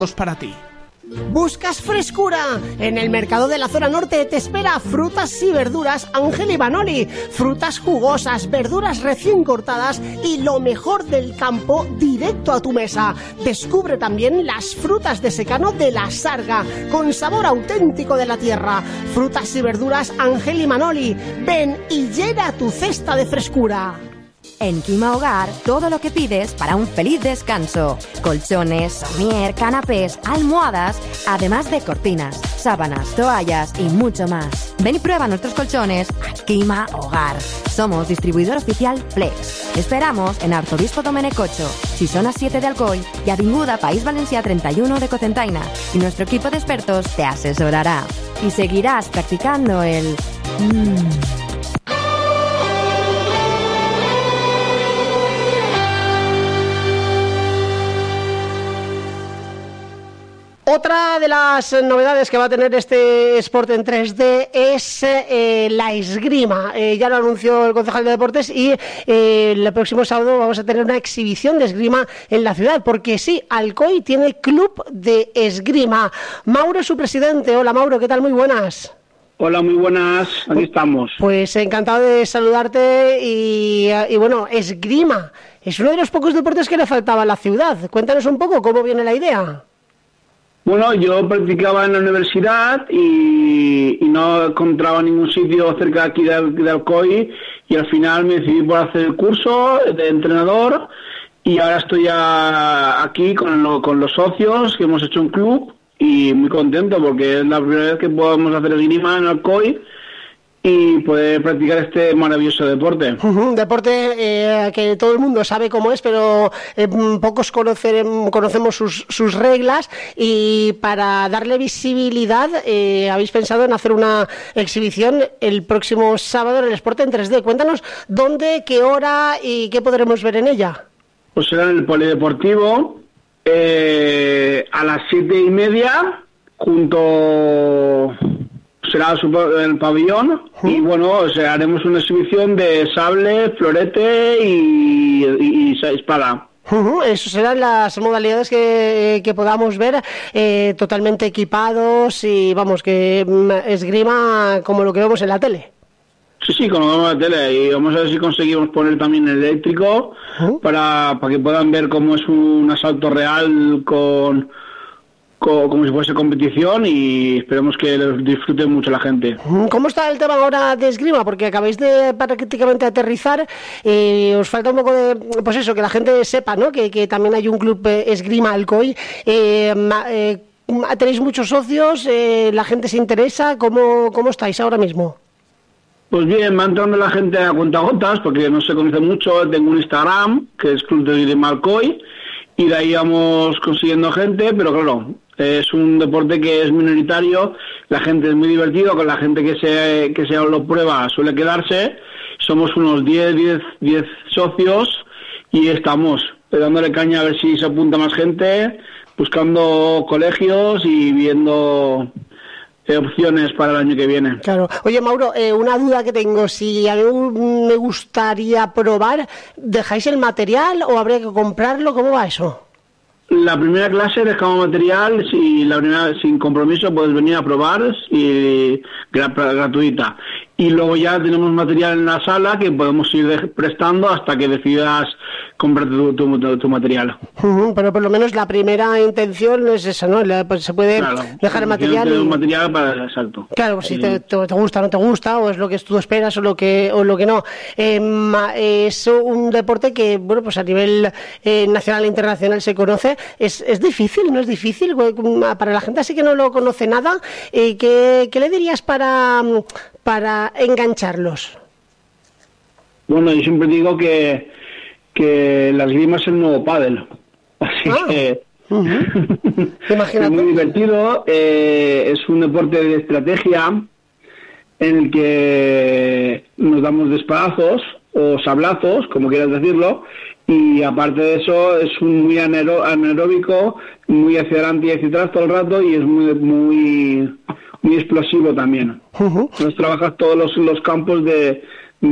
para ti. ¿Buscas frescura? En el mercado de la zona norte te espera Frutas y Verduras Ángel y Manoli. Frutas jugosas, verduras recién cortadas y lo mejor del campo directo a tu mesa. Descubre también las frutas de secano de la Sarga, con sabor auténtico de la tierra. Frutas y Verduras Ángel y Manoli. Ven y llena tu cesta de frescura. En Quima Hogar, todo lo que pides para un feliz descanso. Colchones, somier, canapés, almohadas, además de cortinas, sábanas, toallas y mucho más. Ven y prueba nuestros colchones a Quima Hogar. Somos distribuidor oficial Flex. Esperamos en Arzobispo Domenecocho, Xixona 7 de Alcoy y Avinguda País Valencià 31 de Cocentaina. Y nuestro equipo de expertos te asesorará. Y seguirás practicando el... Otra de las novedades que va a tener este Sport en 3D es la esgrima. Ya lo anunció el concejal de deportes y el próximo sábado vamos a tener una exhibición de esgrima en la ciudad, porque sí, Alcoy tiene club de esgrima. Mauro es su presidente. Hola Mauro, ¿qué tal? Muy buenas. Hola, muy buenas, aquí estamos. Pues encantado de saludarte y bueno, esgrima es uno de los pocos deportes que le faltaba a la ciudad. Cuéntanos un poco cómo viene la idea. Bueno, yo practicaba en la universidad y no encontraba ningún sitio cerca de aquí de Alcoy y al final me decidí por hacer el curso de entrenador y ahora estoy ya aquí con los socios que hemos hecho un club y muy contento porque es la primera vez que podemos hacer esgrima en Alcoy y poder practicar este maravilloso deporte. Deporte que todo el mundo sabe cómo es, pero pocos conocemos sus reglas, y para darle visibilidad habéis pensado en hacer una exhibición el próximo sábado en el Sport en 3D. Cuéntanos dónde, qué hora y qué podremos ver en ella. Pues será en el Polideportivo a las 7:30 será el pabellón y bueno, o sea, haremos una exhibición de sable, florete y espada. Esas serán las modalidades que podamos ver, totalmente equipados y vamos, que esgrima como lo que vemos en la tele. Sí, como lo vemos en la tele, y vamos a ver si conseguimos poner también el eléctrico para que puedan ver cómo es un asalto real como si fuese competición y esperemos que disfrute mucho la gente. ¿Cómo está el tema ahora de esgrima? Porque acabáis de prácticamente aterrizar, os falta un poco de, pues eso, que la gente sepa, ¿no? Que también hay un club esgrima Alcoy. ¿Tenéis muchos socios? ¿La gente se interesa? ¿Cómo estáis ahora mismo? Pues bien, va entrando la gente a cuentagotas porque no se conoce mucho. Tengo un Instagram que es Club de Esgrima Alcoy y de ahí vamos consiguiendo gente, pero claro, es un deporte que es minoritario, la gente es muy divertido, con la gente que se lo prueba suele quedarse, somos unos 10 socios y estamos dándole caña a ver si se apunta más gente, buscando colegios y viendo opciones para el año que viene. Claro. Oye, Mauro, una duda que tengo, si a mí me gustaría probar, ¿dejáis el material o habría que comprarlo? ¿Cómo va eso? La primera clase dejamos material, si la primera sin compromiso puedes venir a probar y gratuita. Y luego ya tenemos material en la sala que podemos ir prestando hasta que decidas comprar tu material. Pero por lo menos la primera intención es esa, ¿no? Pues se puede dejar el material. Un material para exacto. Claro, pues si te gusta, no te gusta, o es lo que tú esperas o lo que no. Es un deporte que, bueno, pues a nivel nacional e internacional se conoce. ¿Es difícil? ¿No es difícil? Para la gente así que no lo conoce nada, ¿qué le dirías para engancharlos? Bueno, yo siempre digo que la esgrima es el nuevo pádel, así que es muy divertido, es un deporte de estrategia en el que nos damos de espadazos o sablazos, como quieras decirlo, y aparte de eso es muy anaeróbico, muy hacia adelante y hacia atrás todo el rato y es muy explosivo también. Nos trabajas todos los campos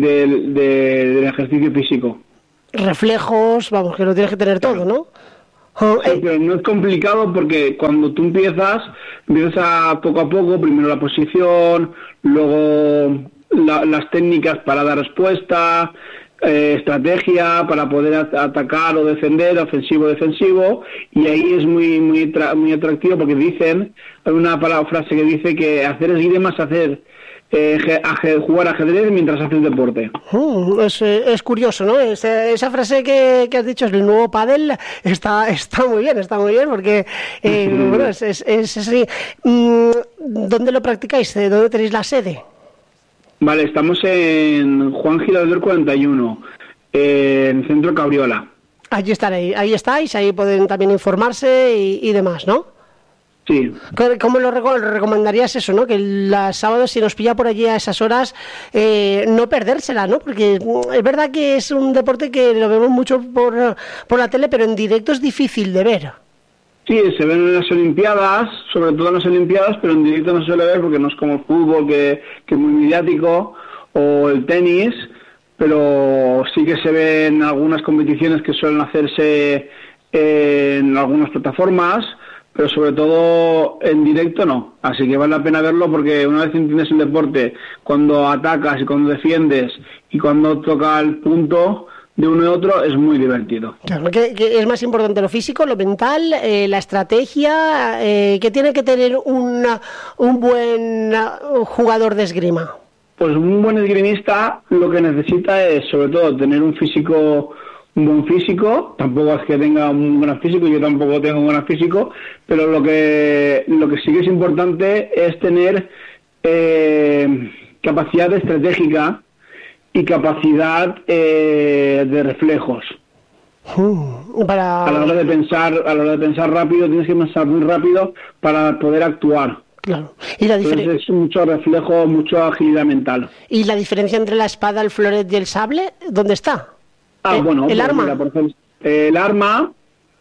del ejercicio físico. Reflejos, vamos, que lo tienes que tener todo, ¿no? Sí, pero no es complicado porque cuando tú empiezas a poco a poco, primero la posición, luego las técnicas para dar respuesta, estrategia para poder atacar o defender, ofensivo, y ahí es muy atractivo porque dicen, hay una frase que dice que hacer esgrima es hacer jugar ajedrez mientras haces deporte. Es curioso, ¿no? Esa frase que has dicho, es el nuevo pádel, está muy bien porque bueno, es así. ¿Dónde lo practicáis? ¿Dónde tenéis la sede? Vale, estamos en Juan Giraldez 41, en Centro Cabriola. Ahí estáis, ahí pueden también informarse y demás, ¿no? Sí. ¿Cómo lo recomendarías eso, no? Que los sábados, si nos pilla por allí a esas horas, no perdérsela, ¿no? Porque es verdad que es un deporte que lo vemos mucho por la tele, pero en directo es difícil de ver. Sí, se ven en las Olimpiadas, sobre todo en las Olimpiadas, pero en directo no se suele ver porque no es como el fútbol, que es muy mediático, o el tenis, pero sí que se ven algunas competiciones que suelen hacerse en algunas plataformas, pero sobre todo en directo no. Así que vale la pena verlo porque una vez entiendes el deporte, cuando atacas y cuando defiendes y cuando toca el punto de uno y otro, es muy divertido. Claro, que es más importante lo físico, lo mental, la estrategia, que tiene que tener un buen jugador de esgrima. Pues un buen esgrimista lo que necesita es sobre todo tener un buen físico, tampoco es que tenga un gran físico, yo tampoco tengo un gran físico, pero lo que sí que es importante es tener capacidad estratégica y capacidad de reflejos. A la hora de pensar rápido, tienes que pensar muy rápido para poder actuar. Claro. Y la diferencia es mucho reflejo, mucha agilidad mental. ¿Y la diferencia entre la espada, el floret y el sable, dónde está? Bueno, el arma. Mira, por ejemplo, el arma,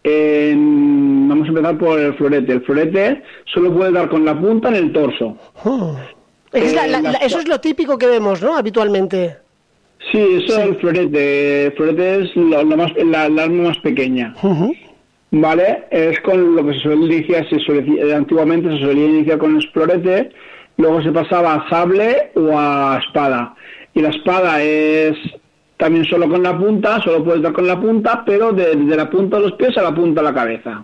vamos a empezar por el florete. El florete solo puede dar con la punta en el torso. Eso es lo típico que vemos, ¿no? Habitualmente. Sí, eso es el florete. El florete es la arma más pequeña. ¿Vale? Es con lo que se suele iniciar, antiguamente se solía iniciar con el florete, luego se pasaba a sable o a espada. Y la espada es también solo con la punta, solo puedes dar con la punta, pero desde la punta de los pies a la punta de la cabeza.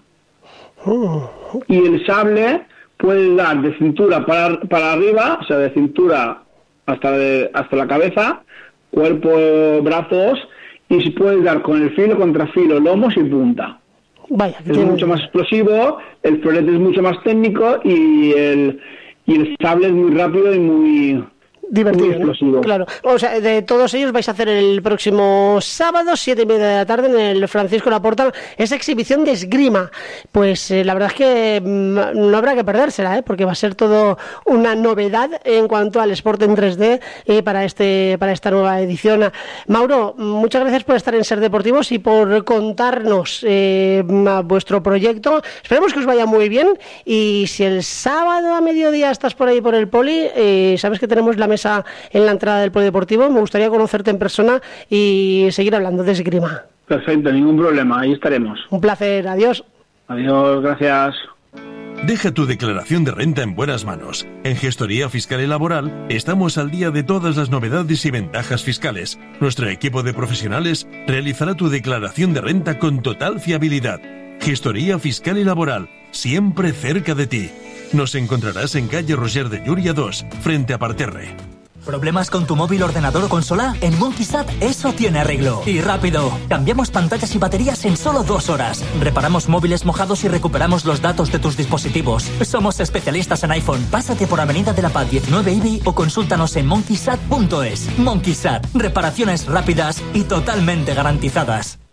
Y el sable puede dar de cintura para arriba, o sea, de cintura hasta la cabeza, cuerpo, brazos, y se puede dar con el filo, contrafilo, lomos y punta. Vaya, es mucho más explosivo, el florete es mucho más técnico y el sable es muy rápido y muy divertido, ¿no? Claro. O sea, de todos ellos vais a hacer el próximo sábado, 7:30 de la tarde, en el Francisco Laporta, esa exhibición de esgrima. Pues la verdad es que no habrá que perdérsela, porque va a ser todo una novedad en cuanto al Sport en 3D para esta nueva edición. Mauro, muchas gracias por estar en Ser Deportivos y por contarnos vuestro proyecto. Esperemos que os vaya muy bien, y si el sábado a mediodía estás por ahí por el Poli, sabes que tenemos la mesa en la entrada del Polideportivo. Me gustaría conocerte en persona y seguir hablando de esgrima. Perfecto, ningún problema, ahí estaremos. Un placer, adiós. Adiós, gracias. Deja tu declaración de renta en buenas manos. En Gestoría Fiscal y Laboral estamos al día de todas las novedades y ventajas fiscales. Nuestro equipo de profesionales realizará tu declaración de renta con total fiabilidad. Gestoría Fiscal y Laboral, siempre cerca de ti. Nos encontrarás en calle Roger de Llúria 2, frente a Parterre. ¿Problemas con tu móvil, ordenador o consola? En Monkeysat eso tiene arreglo. Y rápido. Cambiamos pantallas y baterías en solo 2 horas. Reparamos móviles mojados y recuperamos los datos de tus dispositivos. Somos especialistas en iPhone. Pásate por Avenida de la Paz 19 IBI o consúltanos en monkeysat.es. Monkeysat. Reparaciones rápidas y totalmente garantizadas.